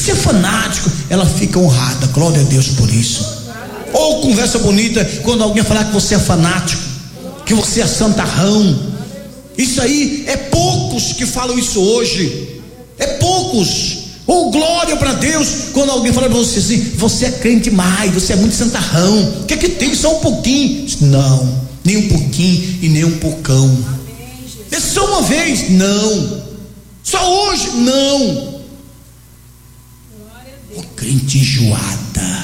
Você é fanático, ela fica honrada, glória a Deus por isso. Ou conversa bonita quando alguém falar que você é fanático, que você é santarrão. Isso aí é poucos que falam isso hoje, é poucos. Ou glória para Deus quando alguém fala para você assim: você é crente demais, você é muito santarrão, o que é que tem? Só um pouquinho. Não, nem um pouquinho e nem um pocão. É só uma vez? Não. Só hoje? Não. Ô crente enjoada.